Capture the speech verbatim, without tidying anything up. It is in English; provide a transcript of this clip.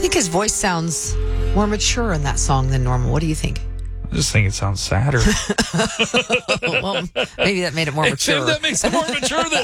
think his voice sounds more mature in that song than normal. What do you think? I just think it sounds sadder. Well, maybe that made it more mature. Maybe that makes it more mature than